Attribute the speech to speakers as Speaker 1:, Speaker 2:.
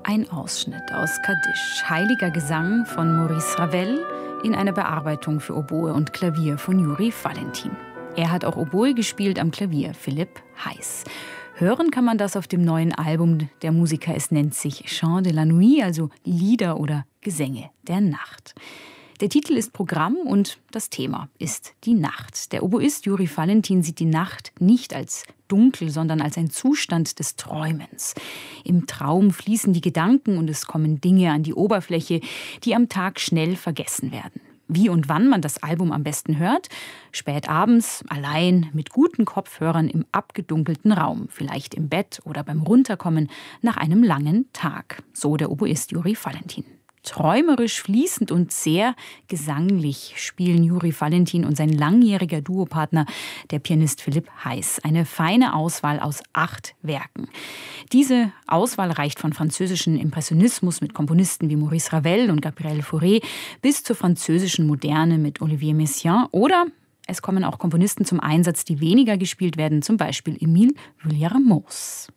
Speaker 1: Ein Ausschnitt aus Kaddisch, heiliger Gesang von Maurice Ravel in einer Bearbeitung für Oboe und Klavier von Juri Valentin. Er hat auch Oboe gespielt, am Klavier Philipp Heiß. Hören kann man das auf dem neuen Album der Musiker. Es nennt sich Chants de la Nuit, also Lieder oder Gesänge der Nacht. Der Titel ist Programm und das Thema ist die Nacht. Der Oboist Juri Valentin sieht die Nacht nicht als dunkel, sondern als ein Zustand des Träumens. Im Traum fließen die Gedanken und es kommen Dinge an die Oberfläche, die am Tag schnell vergessen werden. Wie und wann man das Album am besten hört? Spät abends, allein, mit guten Kopfhörern im abgedunkelten Raum. Vielleicht im Bett oder beim Runterkommen nach einem langen Tag. So der Oboist Juri Valentin. Träumerisch, fließend und sehr gesanglich spielen Juri Valentin und sein langjähriger Duopartner, der Pianist Philipp Heiß. Eine feine Auswahl aus 8 Werken. Diese Auswahl reicht von französischen Impressionismus mit Komponisten wie Maurice Ravel und Gabriel Fauré bis zur französischen Moderne mit Olivier Messiaen oder es kommen auch Komponisten zum Einsatz, die weniger gespielt werden, zum Beispiel Émile Vuillermoz.